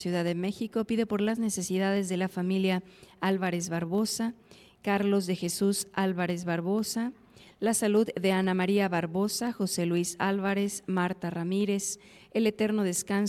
Ciudad de México pide por las necesidades de la familia Álvarez Barbosa, Carlos de Jesús Álvarez Barbosa, la salud de Ana María Barbosa, José Luis Álvarez, Marta Ramírez, el eterno descanso